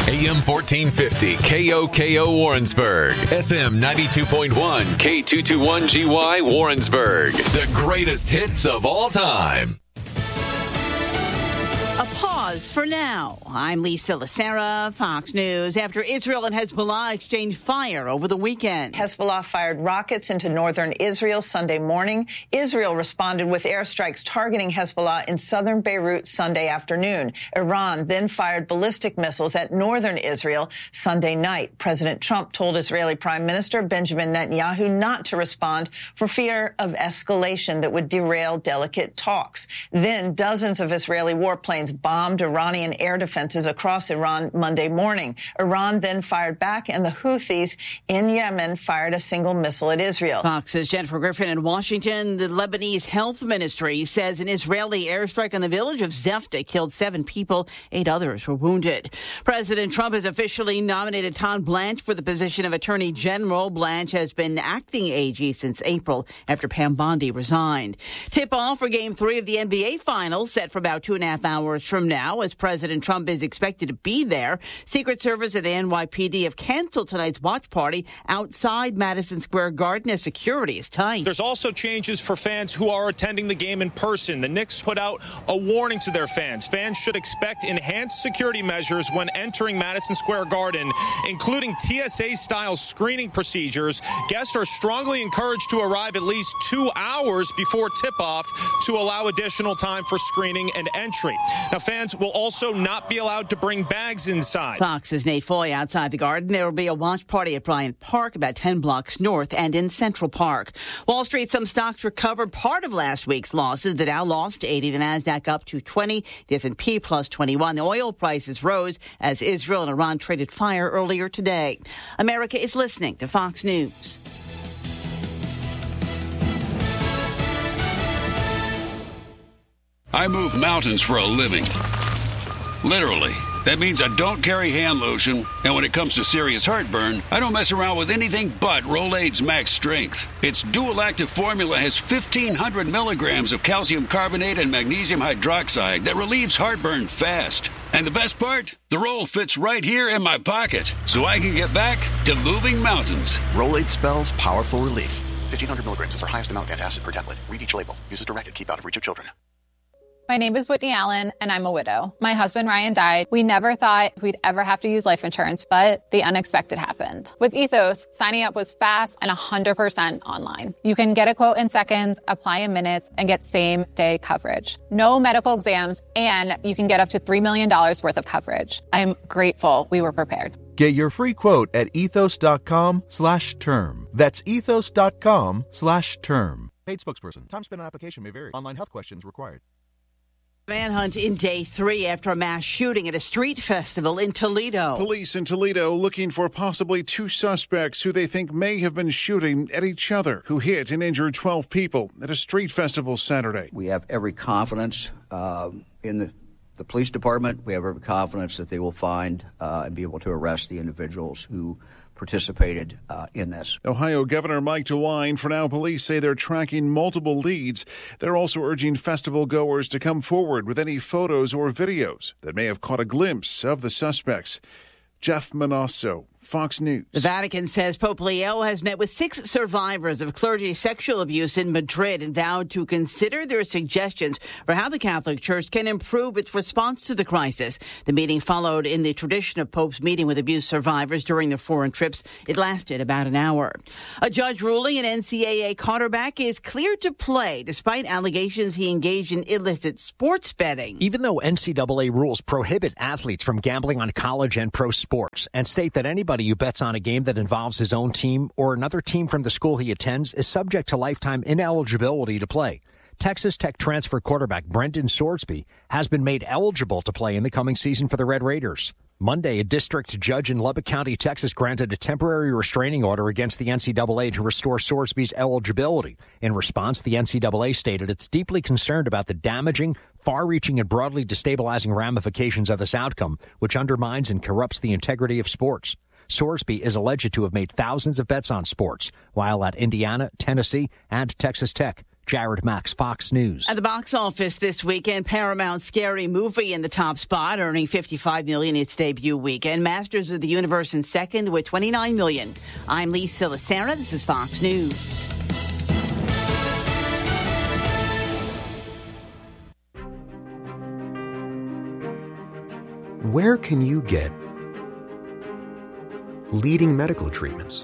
AM 1450, KOKO Warrensburg, FM 92.1, K221GY Warrensburg. The greatest hits of all time. A pause for now. I'm Lisa Lacera, Fox News. After Israel and Hezbollah exchanged fire over the weekend. Hezbollah fired rockets into northern Israel Sunday morning. Israel responded with airstrikes targeting Hezbollah in southern Beirut Sunday afternoon. Iran then fired ballistic missiles at northern Israel Sunday night. President Trump told Israeli Prime Minister Benjamin Netanyahu not to respond for fear of escalation that would derail delicate talks. Then dozens of Israeli warplanes bombed Iranian air defenses across Iran Monday morning. Iran then fired back, and the Houthis in Yemen fired a single missile at Israel. Fox's Jennifer Griffin in Washington. The Lebanese Health Ministry says an Israeli airstrike on the village of Zefta killed 7 people. 8 others were wounded. President Trump has officially nominated Todd Blanche for the position of Attorney General. Blanche has been acting AG since April after Pam Bondi resigned. Tip-off for Game 3 of the NBA Finals set for about 2.5 hours from now, as President Trump is expected to be there. Secret Service and the NYPD have canceled tonight's watch party outside Madison Square Garden as security is tight. There's also changes for fans who are attending the game in person. The Knicks put out a warning to their fans. Fans should expect enhanced security measures when entering Madison Square Garden, including TSA-style screening procedures. Guests are strongly encouraged to arrive at least 2 hours before tip-off to allow additional time for screening and entry. Now, fans will also not be allowed to bring bags inside. Fox's Nate Foy outside the Garden. There will be a watch party at Bryant Park, about 10 blocks north, and in Central Park. Wall Street, some stocks recovered part of last week's losses. The Dow lost 80, the Nasdaq up to 20, the S&P plus 21. The oil prices rose as Israel and Iran traded fire earlier today. America is listening to Fox News. I move mountains for a living. Literally. That means I don't carry hand lotion, and when it comes to serious heartburn, I don't mess around with anything but Rolaids Max Strength. Its dual-active formula has 1,500 milligrams of calcium carbonate and magnesium hydroxide that relieves heartburn fast. And the best part? The roll fits right here in my pocket, so I can get back to moving mountains. Rolaids spells powerful relief. 1,500 milligrams is our highest amount of antacid per tablet. Read each label. Use as directed. Keep out of reach of children. My name is Whitney Allen, and I'm a widow. My husband, Ryan, died. We never thought we'd ever have to use life insurance, but the unexpected happened. With Ethos, signing up was fast and 100% online. You can get a quote in seconds, apply in minutes, and get same-day coverage. No medical exams, and you can get up to $3 million worth of coverage. I'm grateful we were prepared. Get your free quote at ethos.com/term. That's ethos.com/term. Paid spokesperson. Time spent on application may vary. Online health questions required. Manhunt in day 3 after a mass shooting at a street festival in Toledo. Police in Toledo looking for possibly 2 suspects who they think may have been shooting at each other, who hit and injured 12 people at a street festival Saturday. We have every confidence in the police department. We have every confidence that they will find and be able to arrest the individuals who participated in this. Ohio Governor Mike DeWine. For now, police say they're tracking multiple leads. They're also urging festival goers to come forward with any photos or videos that may have caught a glimpse of the suspects. Jeff Manasso, Fox News. The Vatican says Pope Leo has met with 6 survivors of clergy sexual abuse in Madrid and vowed to consider their suggestions for how the Catholic Church can improve its response to the crisis. The meeting followed in the tradition of Pope's meeting with abuse survivors during their foreign trips. It lasted about an hour. A judge ruling an NCAA quarterback is cleared to play despite allegations he engaged in illicit sports betting. Even though NCAA rules prohibit athletes from gambling on college and pro sports and state that anybody who bets on a game that involves his own team or another team from the school he attends is subject to lifetime ineligibility to play. Texas Tech transfer quarterback Brendan Sorsby has been made eligible to play in the coming season for the Red Raiders. Monday, a district judge in Lubbock County, Texas, granted a temporary restraining order against the NCAA to restore Sorsby's eligibility. In response, the NCAA stated it's deeply concerned about the damaging, far-reaching, and broadly destabilizing ramifications of this outcome, which undermines and corrupts the integrity of sports. Sorsby is alleged to have made thousands of bets on sports while at Indiana, Tennessee, and Texas Tech. Jared Max, Fox News. At the box office this weekend, Paramount's Scary Movie in the top spot, earning $55 million its debut weekend. Masters of the Universe in second with $29 million. I'm Lisa Lacera. This is Fox News. Where can you get leading medical treatments?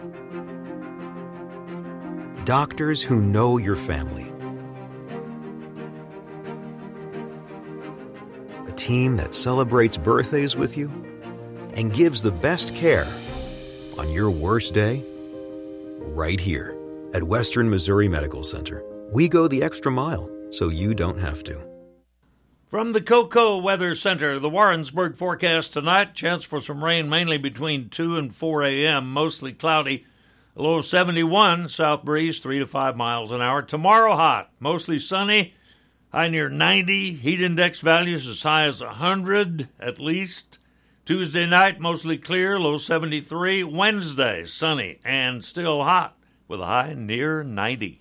Doctors who know your family. A team that celebrates birthdays with you and gives the best care on your worst day, right here at Western Missouri Medical Center. We go the extra mile so you don't have to. From the Cocoa Weather Center, the Warrensburg forecast tonight, chance for some rain mainly between 2 and 4 a.m., mostly cloudy. A low of 71, south breeze 3 to 5 miles an hour. Tomorrow hot, mostly sunny, high near 90, heat index values as high as 100 at least. Tuesday night, mostly clear, low 73. Wednesday, sunny and still hot with a high near 90.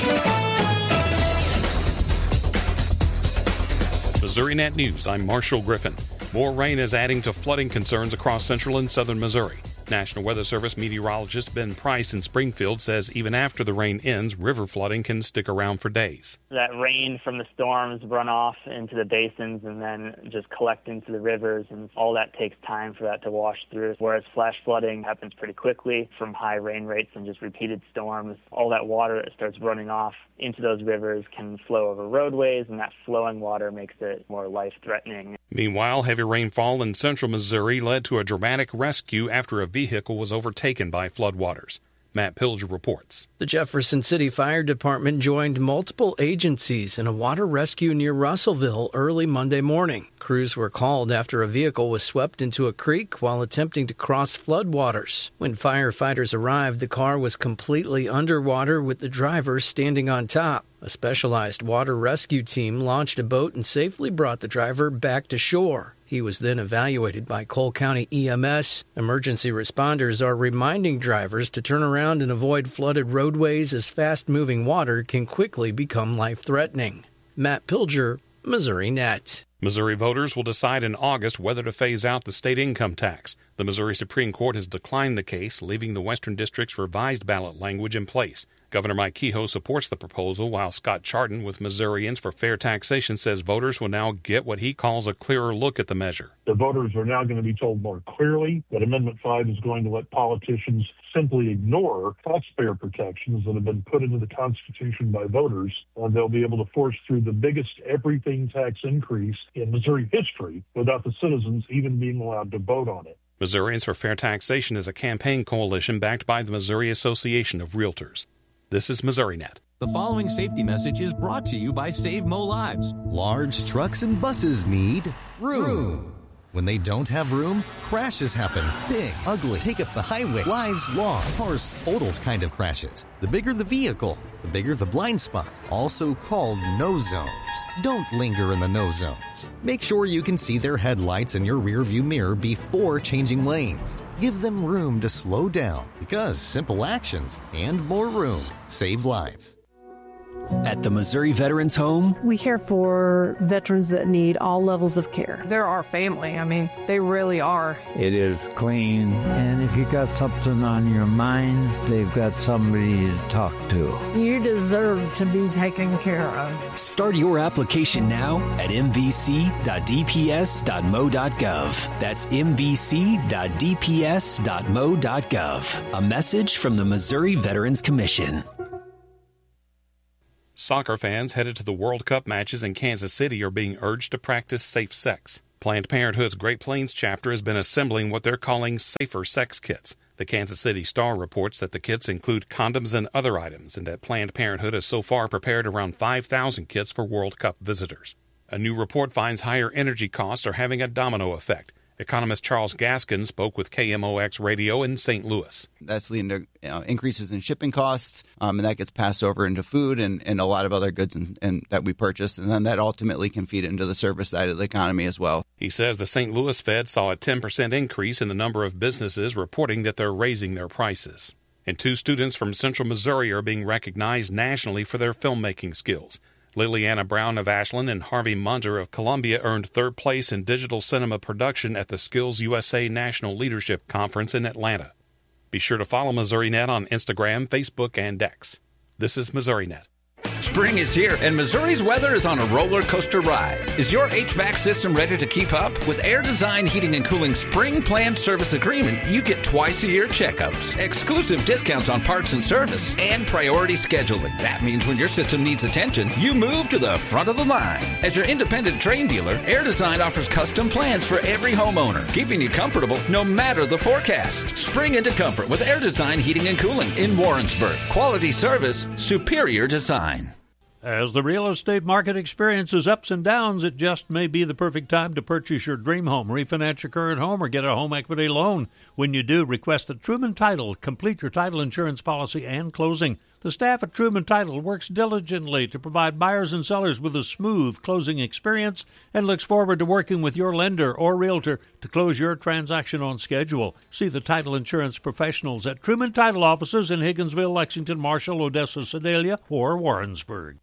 Missouri Net News, I'm Marshall Griffin. More rain is adding to flooding concerns across central and southern Missouri. National Weather Service meteorologist Ben Price in Springfield says even after the rain ends, river flooding can stick around for days. That rain from the storms run off into the basins and then just collect into the rivers, and all that takes time for that to wash through. Whereas flash flooding happens pretty quickly from high rain rates and just repeated storms. All that water that starts running off into those rivers can flow over roadways, and that flowing water makes it more life-threatening. Meanwhile, heavy rainfall in central Missouri led to a dramatic rescue after a vehicle was overtaken by floodwaters. Matt Pilger reports. The Jefferson City Fire Department joined multiple agencies in a water rescue near Russellville early Monday morning. Crews were called after a vehicle was swept into a creek while attempting to cross floodwaters. When firefighters arrived, the car was completely underwater with the driver standing on top. A specialized water rescue team launched a boat and safely brought the driver back to shore. He was then evaluated by Cole County EMS. Emergency responders are reminding drivers to turn around and avoid flooded roadways as fast-moving water can quickly become life-threatening. Matt Pilger, Missouri Net. Missouri voters will decide in August whether to phase out the state income tax. The Missouri Supreme Court has declined the case, leaving the Western District's revised ballot language in place. Governor Mike Kehoe supports the proposal, while Scott Chardon with Missourians for Fair Taxation says voters will now get what he calls a clearer look at the measure. The voters are now going to be told more clearly that Amendment 5 is going to let politicians simply ignore taxpayer protections that have been put into the Constitution by voters. They'll be able to force through the biggest everything tax increase in Missouri history without the citizens even being allowed to vote on it. Missourians for Fair Taxation is a campaign coalition backed by the Missouri Association of Realtors. This is Missouri Net. The following safety message is brought to you by Save Mo Lives. Large trucks and buses need room. When they don't have room, crashes happen. Big, ugly, take up the highway, lives lost, cars totaled kind of crashes. The bigger the vehicle, the bigger the blind spot, also called no zones. Don't linger in the no zones. Make sure you can see their headlights in your rearview mirror before changing lanes. Give them room to slow down, because simple actions and more room save lives. At the Missouri Veterans Home, we care for veterans that need all levels of care. They're our family. I mean, they really are. It is clean, and if you got something on your mind, they've got somebody to talk to. You deserve to be taken care of. Start your application now at mvc.dps.mo.gov. That's mvc.dps.mo.gov. A message from the Missouri Veterans Commission. Soccer fans headed to the World Cup matches in Kansas City are being urged to practice safe sex. Planned Parenthood's Great Plains chapter has been assembling what they're calling safer sex kits. The Kansas City Star reports that the kits include condoms and other items, and that Planned Parenthood has so far prepared around 5,000 kits for World Cup visitors. A new report finds higher energy costs are having a domino effect. Economist Charles Gaskin spoke with KMOX Radio in St. Louis. That's leading to increases in shipping costs, and that gets passed over into food and a lot of other goods and that we purchase, and then that ultimately can feed into the service side of the economy as well. He says the St. Louis Fed saw a 10% increase in the number of businesses reporting that they're raising their prices. And 2 students from Central Missouri are being recognized nationally for their filmmaking skills. Liliana Brown of Ashland and Harvey Munter of Columbia earned 3rd place in digital cinema production at the Skills USA National Leadership Conference in Atlanta. Be sure to follow MissouriNet on Instagram, Facebook, and X. This is MissouriNet. Spring is here, and Missouri's weather is on a roller coaster ride. Is your HVAC system ready to keep up? With Air Design Heating and Cooling Spring Planned Service Agreement, you get twice-a-year checkups, exclusive discounts on parts and service, and priority scheduling. That means when your system needs attention, you move to the front of the line. As your independent Trane dealer, Air Design offers custom plans for every homeowner, keeping you comfortable no matter the forecast. Spring into comfort with Air Design Heating and Cooling in Warrensburg. Quality service, superior design. As the real estate market experiences ups and downs, it just may be the perfect time to purchase your dream home, refinance your current home, or get a home equity loan. When you do, request a Truman Title. Complete your title insurance policy and closing. The staff at Truman Title works diligently to provide buyers and sellers with a smooth closing experience and looks forward to working with your lender or realtor to close your transaction on schedule. See the title insurance professionals at Truman Title offices in Higginsville, Lexington, Marshall, Odessa, Sedalia, or Warrensburg.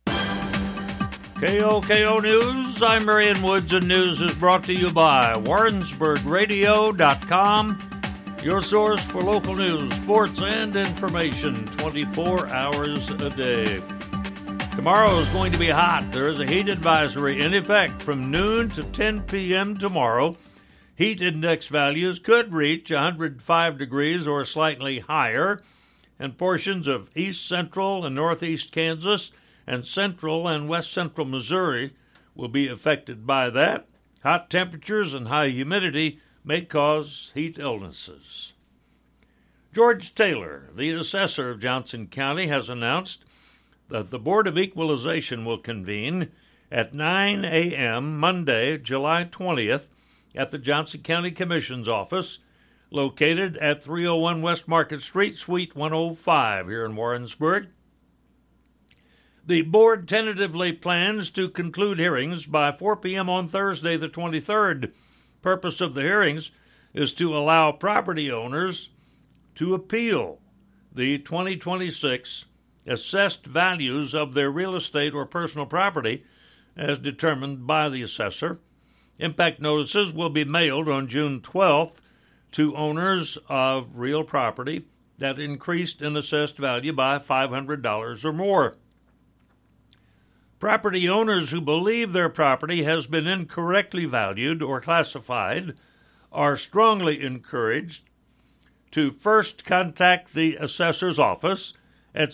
KOKO News, I'm Marion Woods, and news is brought to you by WarrensburgRadio.com, your source for local news, sports, and information 24 hours a day. Tomorrow is going to be hot. There is a heat advisory in effect from noon to 10 p.m. tomorrow. Heat index values could reach 105 degrees or slightly higher, and portions of east central and northeast Kansas and central and west central Missouri will be affected by that. Hot temperatures and high humidity may cause heat illnesses. George Taylor, the assessor of Johnson County, has announced that the Board of Equalization will convene at 9 a.m. Monday, July 20th, at the Johnson County Commission's office, located at 301 West Market Street, Suite 105 here in Warrensburg. The board tentatively plans to conclude hearings by 4 p.m. on Thursday, the 23rd. Purpose of the hearings is to allow property owners to appeal the 2026 assessed values of their real estate or personal property as determined by the assessor. Impact notices will be mailed on June 12th to owners of real property that increased in assessed value by $500 or more. Property owners who believe their property has been incorrectly valued or classified are strongly encouraged to first contact the assessor's office at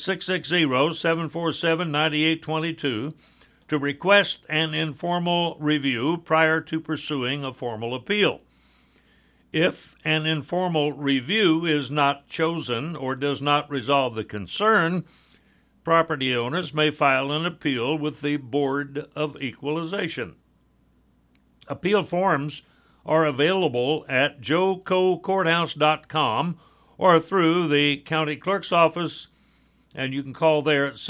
660-747-9822 to request an informal review prior to pursuing a formal appeal. If an informal review is not chosen or does not resolve the concern, property owners may file an appeal with the Board of Equalization. Appeal forms are available at joecocourthouse.com or through the county clerk's office, and you can call there at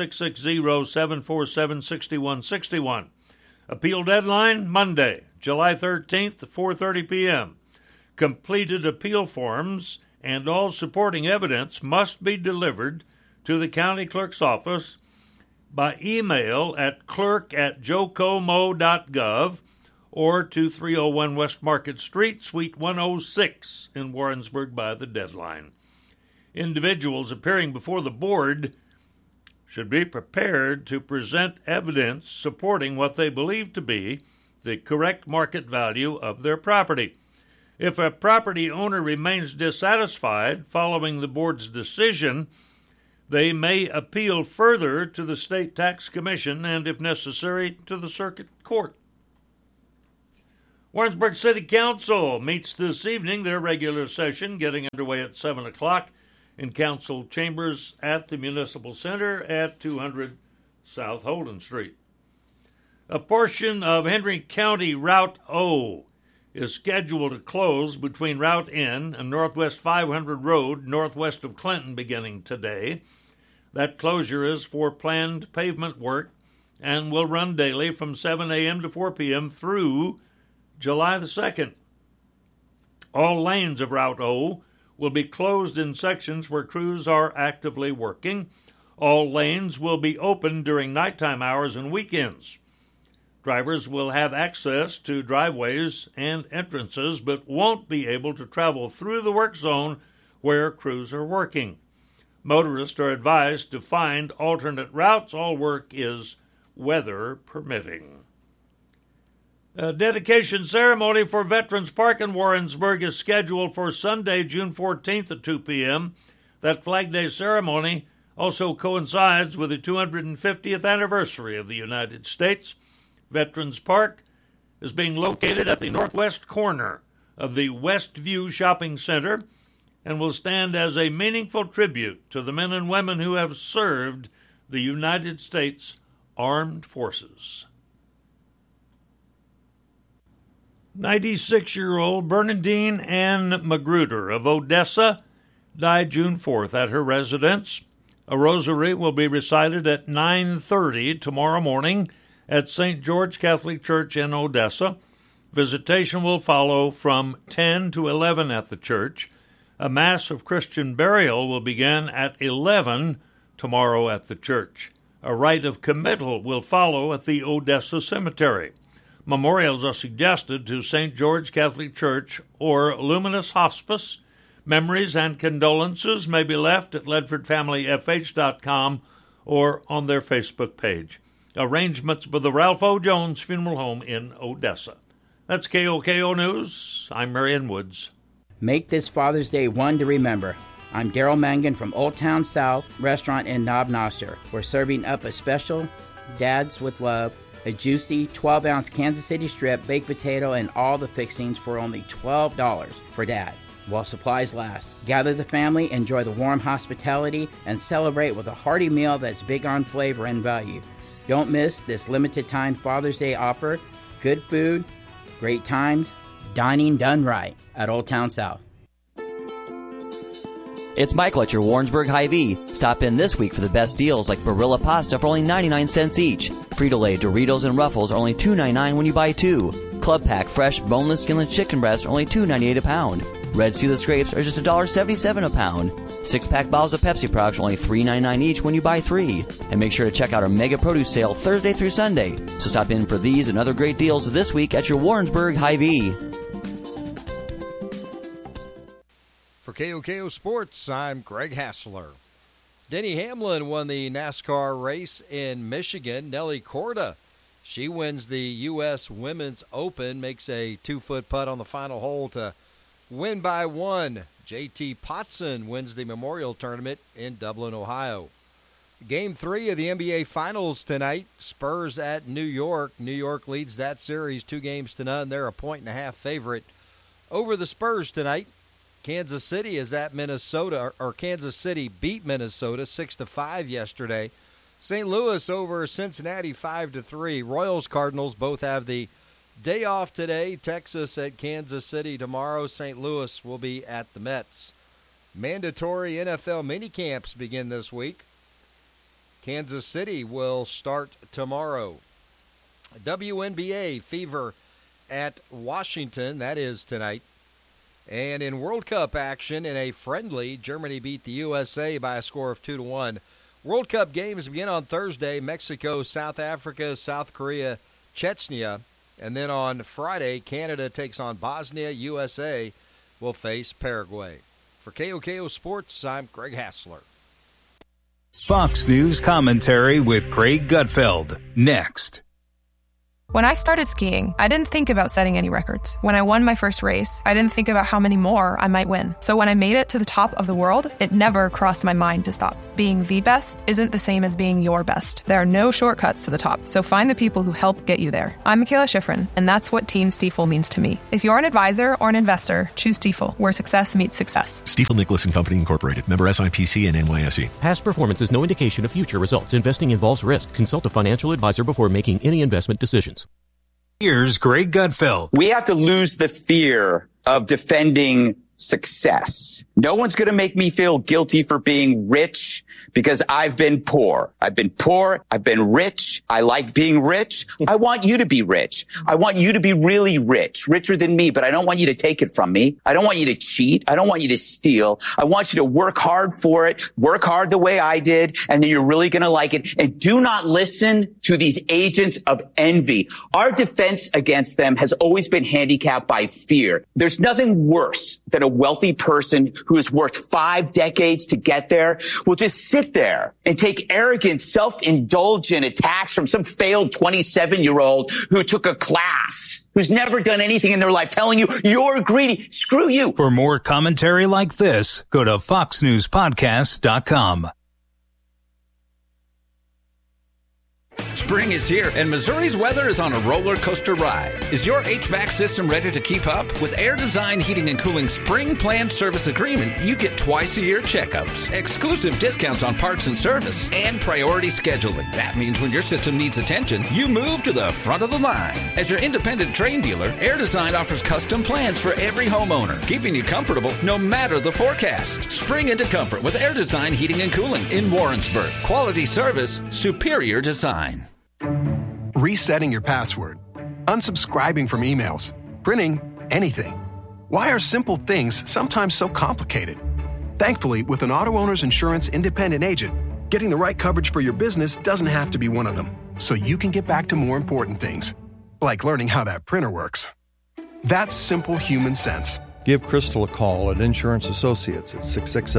660-747-6161. Appeal deadline, Monday, July 13th, 4:30 p.m. Completed appeal forms and all supporting evidence must be delivered to the county clerk's office by email at clerk@jocomo.gov or to 301 West Market Street, Suite 106 in Warrensburg by the deadline. Individuals appearing before the board should be prepared to present evidence supporting what they believe to be the correct market value of their property. If a property owner remains dissatisfied following the board's decision, they may appeal further to the State Tax Commission and, if necessary, to the Circuit Court. Warrensburg City Council meets this evening, their regular session getting underway at 7 o'clock in Council Chambers at the Municipal Center at 200 South Holden Street. A portion of Henry County Route O is scheduled to close between Route N and Northwest 500 Road, northwest of Clinton, beginning today. That closure is for planned pavement work and will run daily from 7 a.m. to 4 p.m. through July the 2nd. All lanes of Route O will be closed in sections where crews are actively working. All lanes will be open during nighttime hours and weekends. Drivers will have access to driveways and entrances, but won't be able to travel through the work zone where crews are working. Motorists are advised to find alternate routes. All work is weather permitting. A dedication ceremony for Veterans Park in Warrensburg is scheduled for Sunday, June 14th at 2 p.m. That Flag Day ceremony also coincides with the 250th anniversary of the United States. Veterans Park is being located at the northwest corner of the Westview Shopping Center and will stand as a meaningful tribute to the men and women who have served the United States Armed Forces. 96-year-old Bernadine Ann Magruder of Odessa died June 4th at her residence. A rosary will be recited at 9:30 tomorrow morning at St. George Catholic Church in Odessa. Visitation will follow from 10 to 11 at the church. A Mass of Christian burial will begin at 11 tomorrow at the church. A rite of committal will follow at the Odessa Cemetery. Memorials are suggested to St. George Catholic Church or Luminous Hospice. Memories and condolences may be left at ledfordfamilyfh.com or on their Facebook page. Arrangements by the Ralph O. Jones Funeral Home in Odessa. That's KOKO News. I'm Marion Woods. Make this Father's Day one to remember. I'm Daryl Mangan from Old Town South Restaurant in Knob Noster. We're serving up a special Dads with Love, a juicy 12-ounce Kansas City strip, baked potato, and all the fixings for only $12 for Dad, while supplies last. Gather the family, enjoy the warm hospitality, and celebrate with a hearty meal that's big on flavor and value. Don't miss this limited-time Father's Day offer. Good food, great times, dining done right at Old Town South. It's Michael at your Warrensburg Hy-Vee. Stop in this week for the best deals like Barilla pasta for only 99 cents each. Frito-Lay, Doritos, and Ruffles are only $2.99 when you buy two. Club Pack fresh, boneless, skinless chicken breasts are only $2.98 a pound. Red Seedless grapes are just $1.77 a pound. 6-pack bottles of Pepsi products are only $3.99 each when you buy three. And make sure to check out our mega produce sale Thursday through Sunday. So stop in for these and other great deals this week at your Warrensburg Hy-Vee. For KOKO Sports, I'm Greg Hassler. Denny Hamlin won the NASCAR race in Michigan. Nelly Korda, she wins the U.S. Women's Open, makes a 2-foot putt on the final hole to win by one. JT Potson wins the Memorial Tournament in Dublin, Ohio. Game 3 of the NBA Finals tonight, Spurs at New York. New York leads that series 2-0. They're a 1.5 favorite over the Spurs tonight. Kansas City is at Minnesota, or Kansas City beat Minnesota 6-5 yesterday. St. Louis over Cincinnati 5-3. Royals Cardinals both have the day off today. Texas at Kansas City tomorrow. St. Louis will be at the Mets. Mandatory NFL minicamps begin this week. Kansas City will start tomorrow. WNBA Fever at Washington, that is tonight. And in World Cup action, in a friendly, Germany beat the USA by a score of 2-1. World Cup games begin on Thursday. Mexico, South Africa, South Korea, Chechnya. And then on Friday, Canada takes on Bosnia. USA will face Paraguay. For KOKO Sports, I'm Greg Hassler. Fox News commentary with Craig Gutfeld. Next. When I started skiing, I didn't think about setting any records. When I won my first race, I didn't think about how many more I might win. So when I made it to the top of the world, it never crossed my mind to stop. Being the best isn't the same as being your best. There are no shortcuts to the top, so find the people who help get you there. I'm Michaela Schifrin, and that's what Team Stiefel means to me. If you're an advisor or an investor, choose Stiefel, where success meets success. Stiefel Nicholas and Company Incorporated. Member SIPC and NYSE. Past performance is no indication of future results. Investing involves risk. Consult a financial advisor before making any investment decisions. Here's Greg Gutfeld. We have to lose the fear of defending success. No one's going to make me feel guilty for being rich because I've been poor. I've been poor. I've been rich. I like being rich. I want you to be rich. I want you to be really rich, richer than me, but I don't want you to take it from me. I don't want you to cheat. I don't want you to steal. I want you to work hard for it, work hard the way I did, and then you're really going to like it. And do not listen to these agents of envy. Our defense against them has always been handicapped by fear. There's nothing worse than a wealthy person who has worked 5 decades to get there will just sit there and take arrogant, self-indulgent attacks from some failed 27-year-old who took a class, who's never done anything in their life, telling you you're greedy. Screw you. For more commentary like this, go to foxnewspodcast.com. Spring is here, and Missouri's weather is on a roller coaster ride. Is your HVAC system ready to keep up? With Air Design Heating and Cooling Spring Planned Service Agreement, you get twice-a-year checkups, exclusive discounts on parts and service, and priority scheduling. That means when your system needs attention, you move to the front of the line. As your independent Trane dealer, Air Design offers custom plans for every homeowner, keeping you comfortable no matter the forecast. Spring into comfort with Air Design Heating and Cooling in Warrensburg. Quality service, superior design. Resetting your password, unsubscribing from emails, printing anything. Why are simple things sometimes so complicated? Thankfully, with an auto owner's insurance independent agent, getting the right coverage for your business doesn't have to be one of them, so you can get back to more important things, like learning how that printer works. That's simple human sense. Give Crystal a call at Insurance Associates at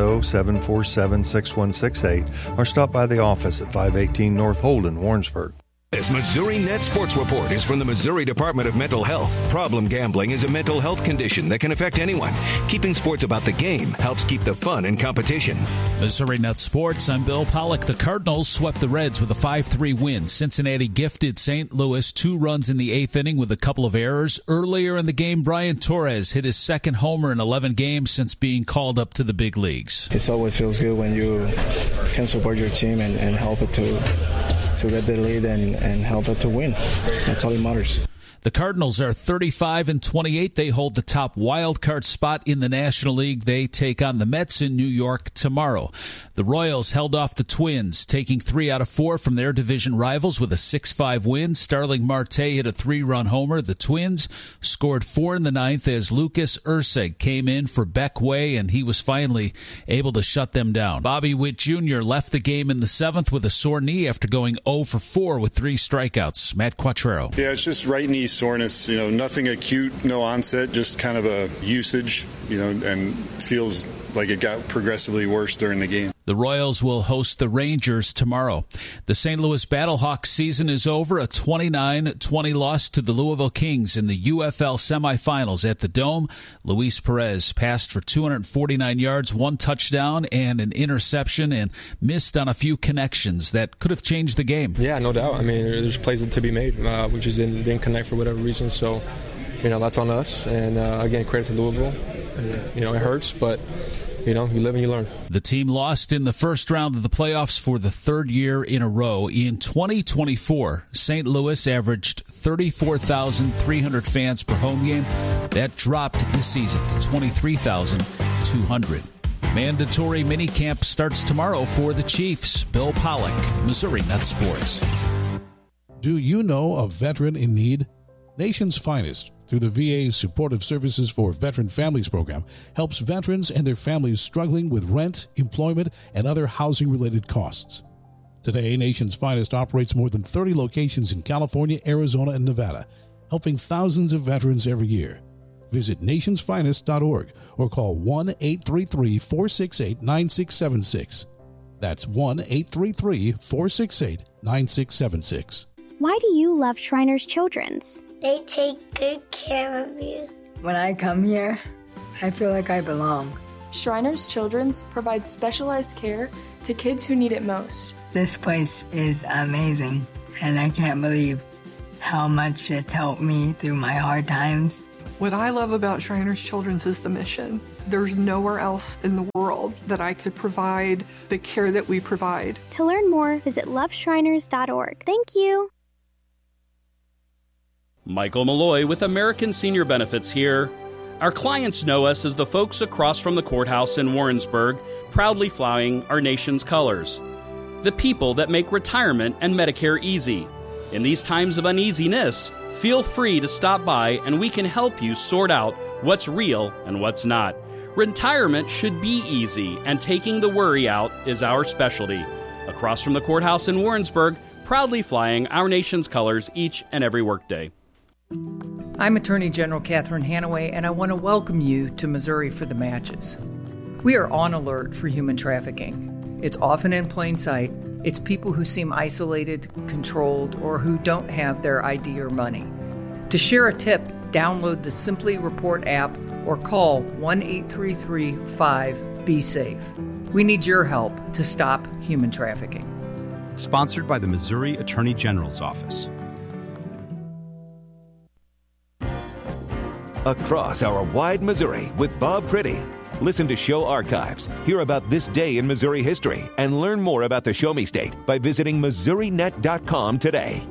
660-747-6168 or stop by the office at 518 North Holden, Warrensburg. This Missouri Net Sports Report is from the Missouri Department of Mental Health. Problem gambling is a mental health condition that can affect anyone. Keeping sports about the game helps keep the fun in competition. Missouri Net Sports, I'm Bill Pollock. The Cardinals swept the Reds with a 5-3 win. Cincinnati gifted St. Louis 2 runs in the 8th inning with a couple of errors. Earlier in the game, Brian Torres hit his second homer in 11 games since being called up to the big leagues. It always feels good when you can support your team and help it to get the lead and help it to win. That's all that matters. The Cardinals are 35-28. They hold the top wild card spot in the National League. They take on the Mets in New York tomorrow. The Royals held off the Twins, taking 3 out of 4 from their division rivals with a 6-5 win. Starling Marte hit a 3-run homer. The Twins scored 4 in the 9th as Lucas Erceg came in for Beck Way, and he was finally able to shut them down. Bobby Witt Jr. left the game in the 7th with a sore knee after going 0 for 4 with 3 strikeouts. Matt Quattrero. Yeah, it's just right knee soreness, nothing acute, no onset, just kind of a usage, and feels like it got progressively worse during the game. The Royals will host the Rangers tomorrow. The St. Louis Battlehawks season is over, a 29-20 loss to the Louisville Kings in the UFL semifinals at the Dome. Luis Perez passed for 249 yards, 1 touchdown, and an interception, and missed on a few connections that could have changed the game. Yeah, no doubt. I mean, there's plays to be made, which just didn't connect for whatever reason, so that's on us. And again, credit to Louisville. It hurts, but you live and you learn. The team lost in the first round of the playoffs for the 3rd year in a row. In 2024, St. Louis averaged 34,300 fans per home game. That dropped this season to 23,200. Mandatory minicamp starts tomorrow for the Chiefs. Bill Pollock, Missouri Net Sports. Do you know a veteran in need? Nation's Finest, through the VA's Supportive Services for Veteran Families program, helps veterans and their families struggling with rent, employment, and other housing-related costs. Today, Nation's Finest operates more than 30 locations in California, Arizona, and Nevada, helping thousands of veterans every year. Visit nationsfinest.org or call 1-833-468-9676. That's 1-833-468-9676. Why do you love Shriners Children's? They take good care of you. When I come here, I feel like I belong. Shriners Children's provides specialized care to kids who need it most. This place is amazing, and I can't believe how much it's helped me through my hard times. What I love about Shriners Children's is the mission. There's nowhere else in the world that I could provide the care that we provide. To learn more, visit loveshriners.org. Thank you. Michael Malloy with American Senior Benefits here. Our clients know us as the folks across from the courthouse in Warrensburg, proudly flying our nation's colors. The people that make retirement and Medicare easy. In these times of uneasiness, feel free to stop by and we can help you sort out what's real and what's not. Retirement should be easy, and taking the worry out is our specialty. Across from the courthouse in Warrensburg, proudly flying our nation's colors each and every workday. I'm Attorney General Catherine Hanaway, and I want to welcome you to Missouri for the Matches. We are on alert for human trafficking. It's often in plain sight. It's people who seem isolated, controlled, or who don't have their ID or money. To share a tip, download the Simply Report app or call 1-833-5-BE-SAFE. We need your help to stop human trafficking. Sponsored by the Missouri Attorney General's Office. Across our wide Missouri with Bob Priddy. Listen to show archives, hear about this day in Missouri history, and learn more about the Show Me State by visiting MissouriNet.com today.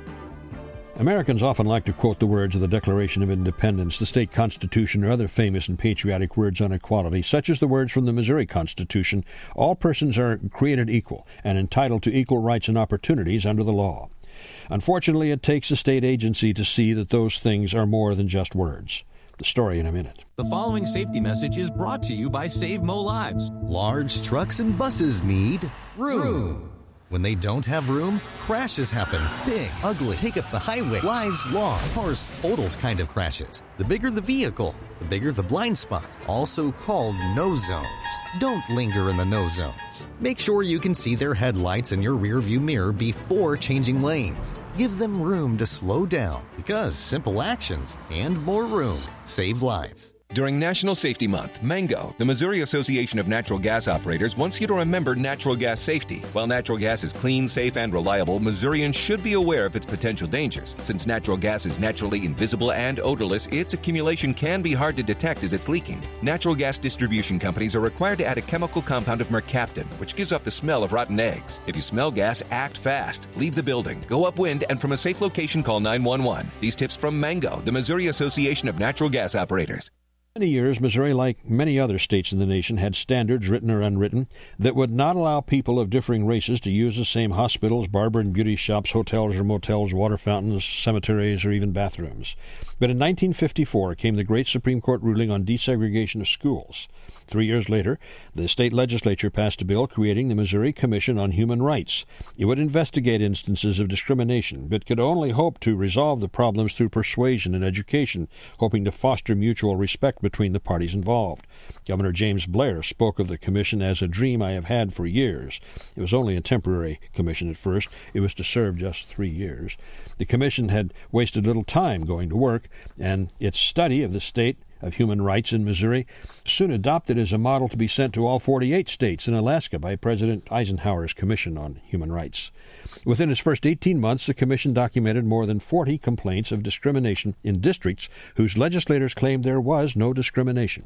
Americans often like to quote the words of the Declaration of Independence, the state constitution, or other famous and patriotic words on equality, such as the words from the Missouri Constitution: all persons are created equal and entitled to equal rights and opportunities under the law. Unfortunately, it takes a state agency to see that those things are more than just words. The story in a minute. The following safety message is brought to you by Save Mo Lives. Large trucks and buses need room. When they don't have room, crashes happen. Big, ugly, take up the highway, lives lost, cars totaled kind of crashes. The bigger the vehicle, the bigger the blind spot, also called no zones. Don't linger in the no zones. Make sure you can see their headlights in your rearview mirror before changing lanes. Give them room to slow down, because simple actions and more room save lives. During National Safety Month, Mango, the Missouri Association of Natural Gas Operators, wants you to remember natural gas safety. While natural gas is clean, safe, and reliable, Missourians should be aware of its potential dangers. Since natural gas is naturally invisible and odorless, its accumulation can be hard to detect as it's leaking. Natural gas distribution companies are required to add a chemical compound of mercaptan, which gives off the smell of rotten eggs. If you smell gas, act fast. Leave the building, go upwind, and from a safe location, call 911. These tips from Mango, the Missouri Association of Natural Gas Operators. For many years, Missouri, like many other states in the nation, had standards, written or unwritten, that would not allow people of differing races to use the same hospitals, barber and beauty shops, hotels or motels, water fountains, cemeteries, or even bathrooms. But in 1954 came the great Supreme Court ruling on desegregation of schools. 3 years later, the state legislature passed a bill creating the Missouri Commission on Human Rights. It would investigate instances of discrimination, but could only hope to resolve the problems through persuasion and education, hoping to foster mutual respect between the parties involved. Governor James Blair spoke of the commission as a dream I have had for years. It was only a temporary commission at first. It was to serve just 3 years. The commission had wasted little time going to work, and its study of the state of human rights in Missouri soon adopted as a model to be sent to all 48 states and Alaska by President Eisenhower's Commission on Human Rights. Within its first 18 months, the commission documented more than 40 complaints of discrimination in districts whose legislators claimed there was no discrimination.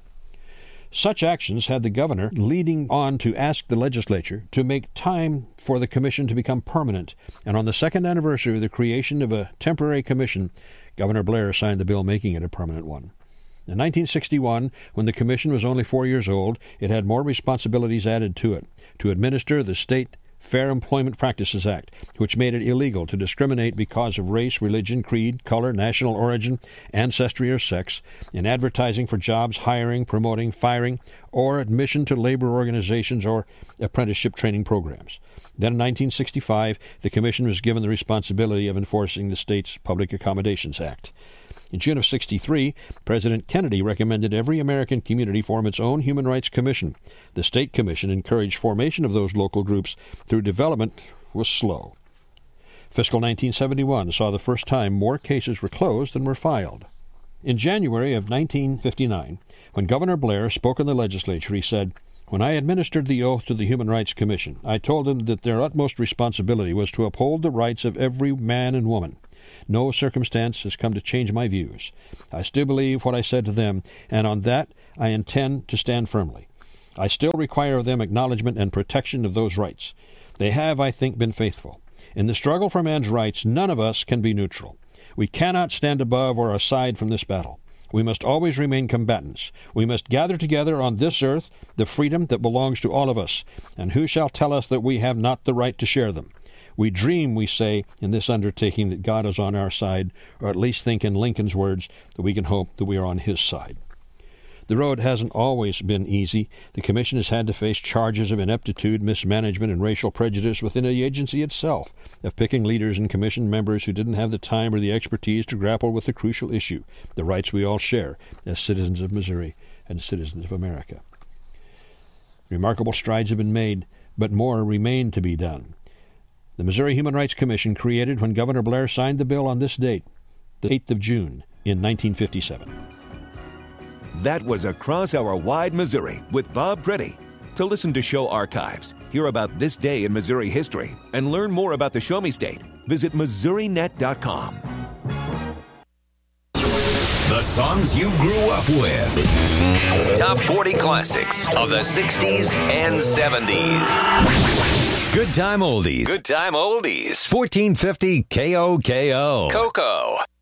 Such actions had the governor leading on to ask the legislature to make time for the commission to become permanent, and on the second anniversary of the creation of a temporary commission, Governor Blair signed the bill making it a permanent one. In 1961, when the commission was only 4 years old, it had more responsibilities added to it: to administer the State Fair Employment Practices Act, which made it illegal to discriminate because of race, religion, creed, color, national origin, ancestry, or sex, in advertising for jobs, hiring, promoting, firing, or admission to labor organizations or apprenticeship training programs. Then in 1965, the commission was given the responsibility of enforcing the state's Public Accommodations Act. In June of '63, President Kennedy recommended every American community form its own Human Rights Commission. The State Commission encouraged formation of those local groups, though development was slow. Fiscal 1971 saw the first time more cases were closed than were filed. In January of 1959, when Governor Blair spoke in the legislature, he said, "When I administered the oath to the Human Rights Commission, I told them that their utmost responsibility was to uphold the rights of every man and woman. No circumstance has come to change my views. I still believe what I said to them, and on that I intend to stand firmly. I still require of them acknowledgement and protection of those rights. They have, I think, been faithful. In the struggle for man's rights, none of us can be neutral. We cannot stand above or aside from this battle. We must always remain combatants. We must gather together on this earth the freedom that belongs to all of us. And who shall tell us that we have not the right to share them? We dream, we say, in this undertaking that God is on our side, or at least think in Lincoln's words that we can hope that we are on his side. The road hasn't always been easy. The Commission has had to face charges of ineptitude, mismanagement, and racial prejudice within the agency itself, of picking leaders and Commission members who didn't have the time or the expertise to grapple with the crucial issue, the rights we all share as citizens of Missouri and citizens of America. Remarkable strides have been made, but more remain to be done. The Missouri Human Rights Commission, created when Governor Blair signed the bill on this date, the 8th of June in 1957. That was Across Our Wide Missouri with Bob Pretty. To listen to show archives, hear about this day in Missouri history, and learn more about the Show Me State, visit MissouriNet.com. The songs you grew up with. Top 40 classics of the 60s and 70s. Good time oldies. Good time oldies. 1450 KOKO. Coco.